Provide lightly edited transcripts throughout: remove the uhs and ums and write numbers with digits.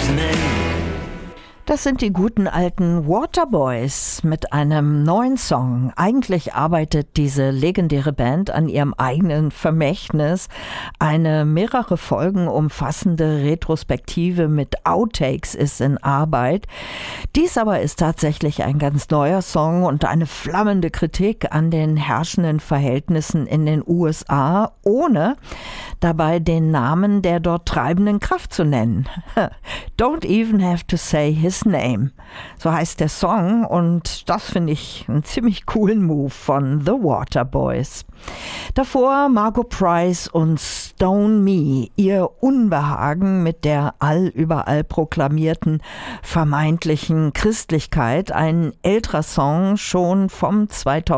his name. Das sind die guten alten Waterboys mit einem neuen Song. Eigentlich arbeitet diese legendäre Band an ihrem eigenen Vermächtnis. Eine mehrere Folgen umfassende Retrospektive mit Outtakes ist in Arbeit. Dies aber ist tatsächlich ein ganz neuer Song und eine flammende Kritik an den herrschenden Verhältnissen in den USA, ohne dabei den Namen der dort treibenden Kraft zu nennen. Don't even have to say his name. So heißt der Song und das finde ich einen ziemlich coolen Move von The Waterboys. Davor Margo Price und Stone Me, ihr Unbehagen mit der allüberall proklamierten vermeintlichen Christlichkeit, ein älterer Song schon vom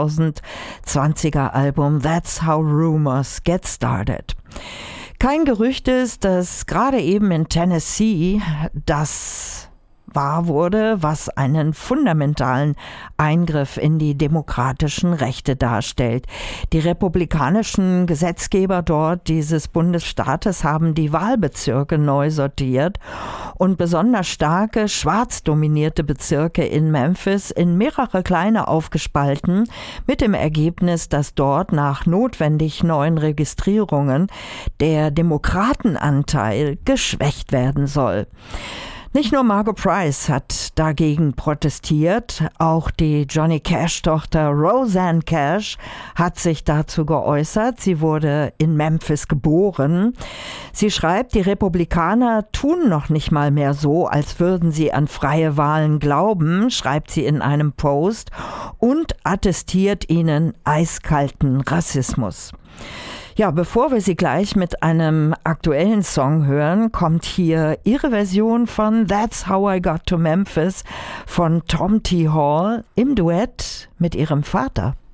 2020er Album That's How Rumors Get Started. Kein Gerücht ist, dass gerade eben in Tennessee das wahr wurde, was einen fundamentalen Eingriff in die demokratischen Rechte darstellt. Die republikanischen Gesetzgeber dort dieses Bundesstaates haben die Wahlbezirke neu sortiert und besonders starke, schwarz dominierte Bezirke in Memphis in mehrere kleine aufgespalten, mit dem Ergebnis, dass dort nach notwendig neuen Registrierungen der Demokratenanteil geschwächt werden soll. Nicht nur Margo Price hat dagegen protestiert, auch die Johnny Cash-Tochter Rosanne Cash hat sich dazu geäußert. Sie wurde in Memphis geboren. Sie schreibt, die Republikaner tun noch nicht mal mehr so, als würden sie an freie Wahlen glauben, schreibt sie in einem Post und attestiert ihnen eiskalten Rassismus. Ja, bevor wir sie gleich mit einem aktuellen Song hören, kommt hier ihre Version von That's How I Got to Memphis von Tom T. Hall im Duett mit ihrem Vater.